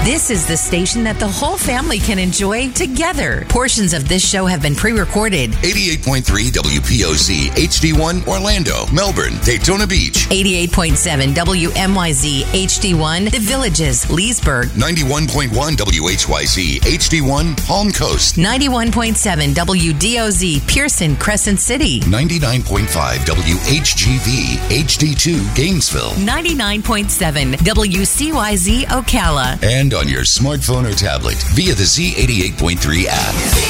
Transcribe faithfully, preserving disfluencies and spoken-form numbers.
This is the station that the whole family can enjoy together. Portions of this show have been pre-recorded. eighty-eight point three W P O Z H D one Orlando, Melbourne, Daytona Beach. eighty-eight point seven W M Y Z H D one The Villages, Leesburg. ninety-one point one W H Y Z H D one Palm Coast. ninety-one point seven W D O Z Pearson, Crescent City. ninety-nine point five W H G V H D two Gainesville. ninety-nine point seven W C Y Z Ocala. And on your smartphone or tablet via the Z eighty-eight point three app.